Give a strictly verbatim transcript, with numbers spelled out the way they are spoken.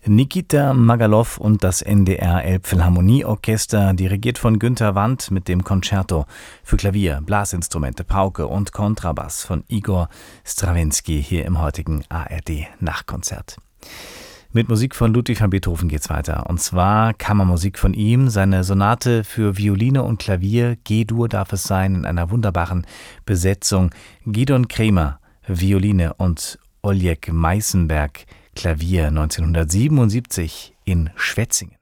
Nikita Magalow und das N D R Elbphilharmonieorchester, dirigiert von Günter Wandt mit dem Concerto für Klavier, Blasinstrumente, Pauke und Kontrabass von Igor Strawinski hier im heutigen A R D-Nachtkonzert. Mit Musik von Ludwig van Beethoven geht's weiter. Und zwar Kammermusik von ihm, seine Sonate für Violine und Klavier, G-Dur darf es sein, in einer wunderbaren Besetzung. Gidon Kremer, Violine und Oljek Meisenberg, Klavier, neunzehnhundertsiebenundsiebzig in Schwetzingen.